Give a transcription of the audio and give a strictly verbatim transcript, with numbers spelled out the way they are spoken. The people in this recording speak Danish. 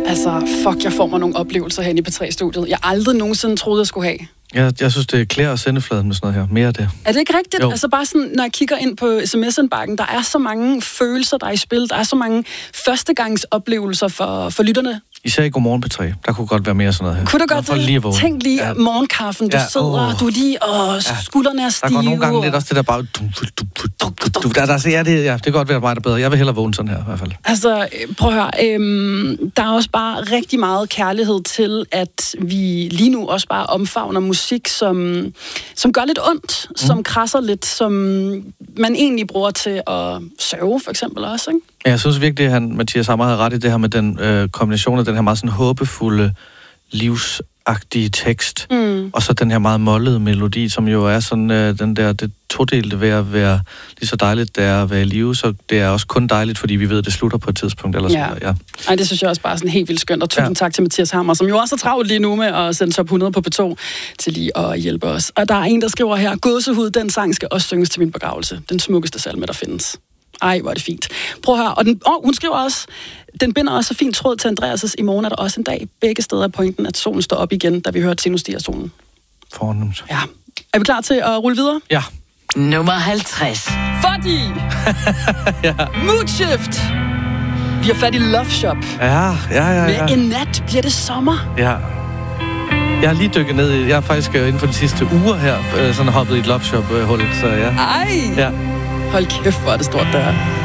Altså, fuck, jeg får mig nogle oplevelser hen i P tre-studiet. Jeg aldrig nogensinde troede, jeg skulle have. Jeg, jeg synes, det er klæder og sendefladen med sådan noget her. Mere af det. Er det ikke rigtigt? Jo. Altså bare sådan, når jeg kigger ind på sms'en-bakken, der er så mange følelser, der er i spil. Der er så mange førstegangsoplevelser for, for lytterne. Især i Godmorgen P tre. Der kunne godt være mere sådan noget her. Kunne du godt lige det? Tænk lige ja. morgenkaffen, du ja, sidder, oh. du er lige, og skuldrene er stive. Der går nogle gange lidt også det der bare... Der, der, der, ja, det, ja, det kan godt være meget bedre. Jeg vil hellere vågne sådan her, i hvert fald. Altså, prøv at høre. Øhm, der er også bare rigtig meget kærlighed til, at vi lige nu også bare omfavner musik, som, som gør lidt ondt, mm. som krasser lidt, som man egentlig bruger til at sørge, for eksempel også, ikke? Ja, jeg synes virkelig, at han, Mathias Hammer havde ret i det her med den øh, kombination af den her meget sådan håbefulde, livsagtige tekst, mm. og så den her meget mollede melodi, som jo er sådan øh, den der, det todelte ved at være lige så dejligt, det er at være i live, så det er også kun dejligt, fordi vi ved, at det slutter på et tidspunkt. Eller ja. Så, ja. Ej, det synes jeg også bare er sådan helt vildt skønt, og tusind ja. tak til Mathias Hammer, som jo også er travlt lige nu med at sende top hundrede på P to til lige at hjælpe os. Og der er en, der skriver her, gåsehud, den sang skal også synges til min begravelse. Den smukkeste salme, der findes. Ej, hvor er det fint. Prøv at høre. Og den, oh, hun skriver også, den binder også så fint tråd til Andreas' i morgen er der også en dag. Begge steder er pointen, at solen står op igen, da vi hører Tino stiger solen. Fornemt. Ja. Er vi klar til at rulle videre? Ja. Nummer halvtreds. Fordi... ja. Moodshift. Vi har fat i Love Shop. Ja, ja, ja, ja. Med en nat bliver det sommer. Ja. Jeg har lige dykket ned i... Jeg har faktisk inden for de sidste uger her sådan hoppet i et Love Shop-hul, så ja. Ej! Ja. Hold kæft, hvor er det stort der.